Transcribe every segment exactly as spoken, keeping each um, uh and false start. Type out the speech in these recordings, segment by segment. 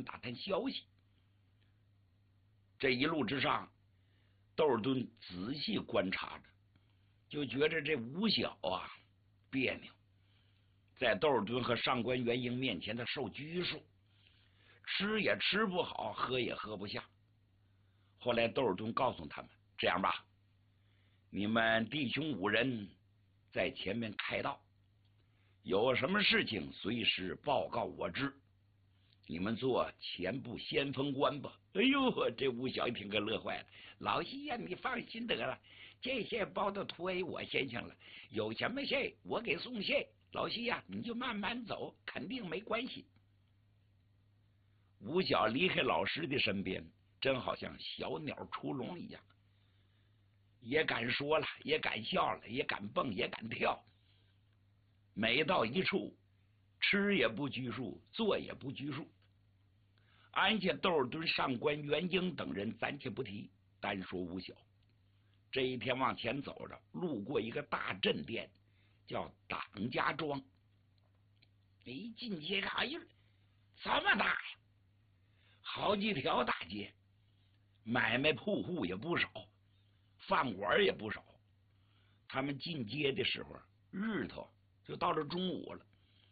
打探消息。这一路之上，窦尔敦仔细观察着，就觉着这吴晓啊别扭，在窦尔敦和上官元英面前他受拘束，吃也吃不好，喝也喝不下。后来窦尔敦告诉他们，这样吧，你们弟兄五人在前面开道，有什么事情随时报告我知，你们做前部先锋官吧。哎呦，这吴晓一听可乐坏了，老西呀，你放心得了，这些包都托给我先生了，有什么事我给送信，老西呀你就慢慢走，肯定没关系。吴晓离开老师的身边，真好像小鸟出笼一样，也敢说了，也敢笑了，也敢蹦，也敢跳。每到一处，吃也不拘束，坐也不拘束。安下窦尔敦、上官元英等人暂且不提，单说吴晓。这一天往前走着，路过一个大镇店，叫党家庄。一进街看，哎呦，这么大呀！好几条大街，买卖铺户也不少，饭馆也不少。他们进街的时候，日头就到了中午了。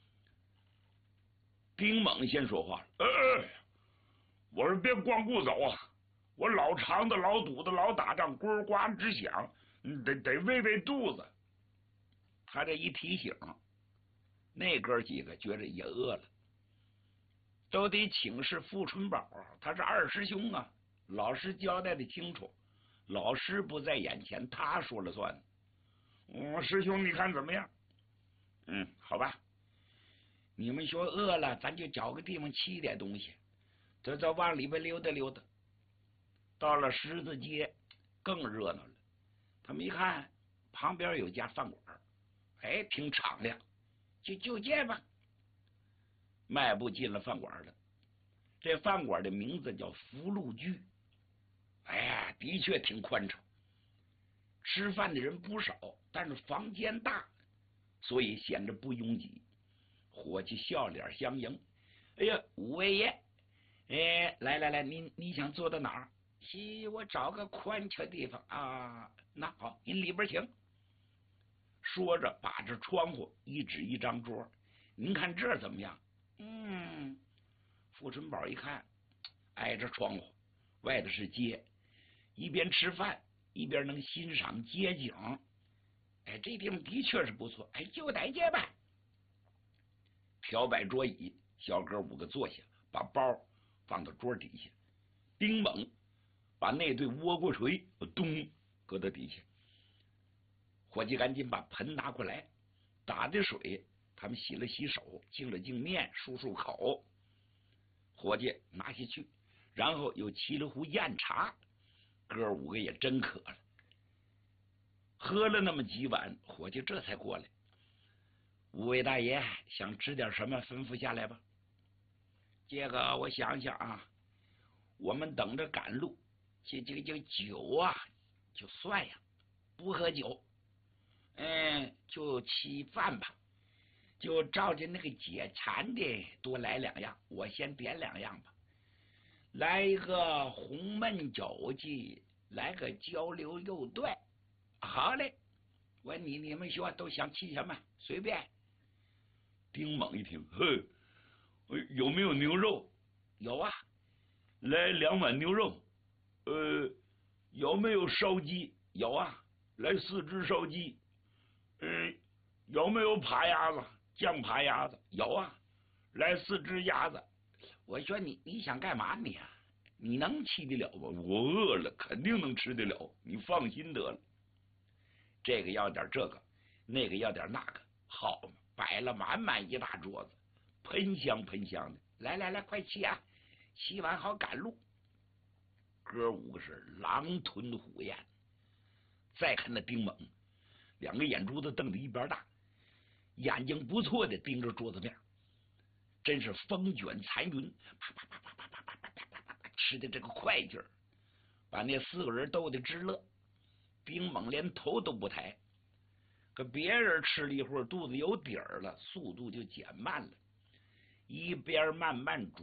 丁猛先说话了：“呃，我说别光顾走啊，我老肠子、老肚子、老打仗，咕呱直响，得得喂喂肚子。”他这一提醒，那哥几个觉着也饿了，都得请示富春宝，他是二师兄啊，老师交代的清楚，老师不在眼前，他说了算。嗯，师兄你看怎么样？嗯，好吧，你们说饿了，咱就找个地方吃点东西，这这往里边溜达溜达。到了狮子街，更热闹了。他们一看旁边有家饭馆，哎，挺敞亮，就就这吧。迈步进了饭馆了。这饭馆的名字叫福禄居，哎呀，的确挺宽敞。吃饭的人不少，但是房间大，所以显得不拥挤。伙计笑脸相迎：“哎呀，五位爷，哎，来来来，你你想坐到哪儿？是我找个宽敞地方啊。那好，您里边请。”说着，把着窗户一指一张桌：“您看这怎么样？”嗯，富春宝一看，挨着窗户，外头是街，一边吃饭一边能欣赏街景。哎，这地方的确是不错，哎，就在这吧。调摆桌椅，小哥五个坐下，把包放到桌底下。丁猛把那对倭瓜锤咚搁到底下。伙计赶紧把盆拿过来，打的水他们洗了洗手，净了净面，漱漱口。伙计拿下去，然后又沏了壶酽茶。哥五个也真渴了，喝了那么几碗，伙计这才过来。五位大爷想吃点什么，吩咐下来吧。这个我想想啊，我们等着赶路，这这个这个酒啊，就算呀，不喝酒，嗯，就吃饭吧，就照着那个解馋的多来两样，我先点两样吧。来一个红焖肘鸡，来个焦溜肉段。好嘞，问你你们说都想吃什么？随便。丁猛一听，嘿，有没有牛肉？有啊，来两碗牛肉。呃，有没有烧鸡？有啊，来四只烧鸡。呃，有没有扒鸭子？酱扒鸭子？有啊，来四只鸭子。我说你你想干嘛你啊？你能吃得了吗？我饿了，肯定能吃得了，你放心得了。这个要点这个，那个要点那个，好嘛，摆了满满一大桌子，喷香喷香的。来来来，快吃啊！吃完好赶路。哥五个是狼吞虎咽。再看那丁猛，两个眼珠子瞪得一边大，眼睛不错的盯着桌子面，真是风卷残云，啪啪啪啪啪啪啪啪啪啪啪，吃的这个快劲儿，把那四个人逗得直乐。丁猛连头都不抬，可别人吃了一会儿，肚子有底儿了，速度就减慢了，一边慢慢煮。